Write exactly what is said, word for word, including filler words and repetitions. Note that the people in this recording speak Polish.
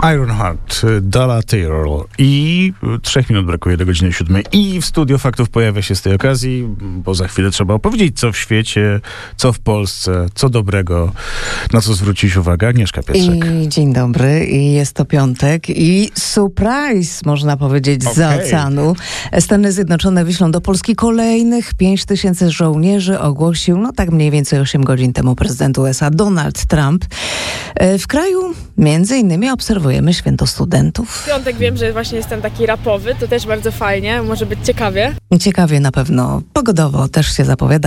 Ironheart, Dala Taylor i trzech minut brakuje do godziny siódmej i w Studio Faktów pojawia się z tej okazji, bo za chwilę trzeba opowiedzieć, co w świecie, co w Polsce, co dobrego, na co zwrócić uwagę. Agnieszka Pietrzak. I dzień dobry, i jest to piątek i surprise, można powiedzieć, Okay. z oceanu. Stany Zjednoczone wyślą do Polski kolejnych pięć tysięcy żołnierzy, ogłosił, no tak mniej więcej osiem godzin temu prezydent U S A Donald Trump. W kraju między innymi obserwujemy święto studentów. W piątek wiem, że właśnie jest ten taki rapowy, to też bardzo fajnie, może być ciekawie. Ciekawie na pewno, pogodowo też się zapowiada.